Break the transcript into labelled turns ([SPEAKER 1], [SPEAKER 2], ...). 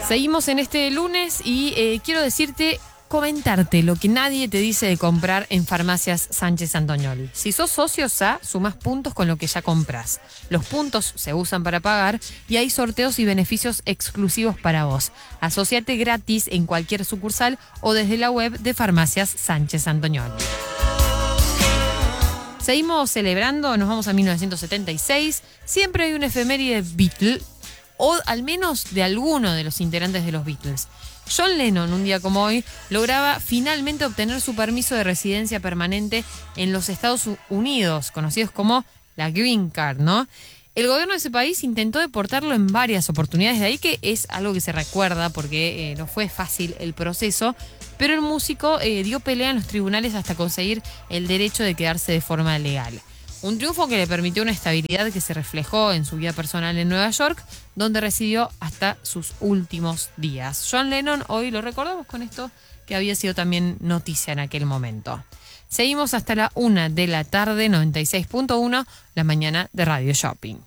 [SPEAKER 1] Seguimos en este lunes y quiero comentarte lo que nadie te dice de comprar en Farmacias Sánchez Antoñoli. Si sos socio SA, sumás puntos con lo que ya comprás. Los puntos se usan para pagar y hay sorteos y beneficios exclusivos para vos. Asociate gratis en cualquier sucursal o desde la web de Farmacias Sánchez Antoñoli. Seguimos celebrando, nos vamos a 1976. Siempre hay una efeméride Beatle, o al menos de alguno de los integrantes de los Beatles. John Lennon, un día como hoy, lograba finalmente obtener su permiso de residencia permanente en los Estados Unidos, conocidos como la Green Card, ¿no? El gobierno de ese país intentó deportarlo en varias oportunidades, de ahí que es algo que se recuerda porque no fue fácil el proceso, pero el músico dio pelea en los tribunales hasta conseguir el derecho de quedarse de forma legal. Un triunfo que le permitió una estabilidad que se reflejó en su vida personal en Nueva York, donde residió hasta sus últimos días. John Lennon, hoy lo recordamos con esto que había sido también noticia en aquel momento. Seguimos hasta la 1 de la tarde, 96.1, la mañana de Radio Shopping.